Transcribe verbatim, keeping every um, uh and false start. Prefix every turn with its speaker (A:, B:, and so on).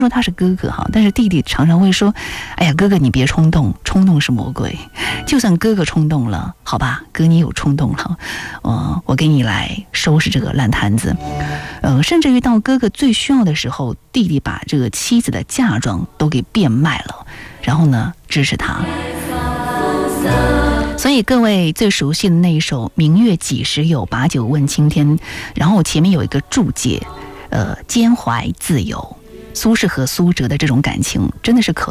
A: 说他是哥哥哈，但是弟弟常常会说：“哎呀，哥哥你别冲动，冲动是魔鬼。就算哥哥冲动了，好吧，哥你有冲动了，呃，我给你来收拾这个烂摊子。”呃，甚至于到哥哥最需要的时候，弟弟把这个妻子的嫁妆都给变卖了，然后呢支持他。所以各位最熟悉的那一首《明月几时有，把酒问青天》，然后前面有一个注解，呃，兼怀自由。苏轼和苏辙的这种感情真的是可